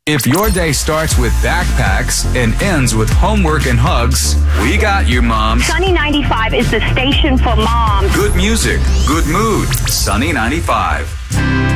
If your day starts with backpacks and ends with homework and hugs, we got you, Mom. Sunny 95 is the station for moms. Good music, good mood. Sunny 95.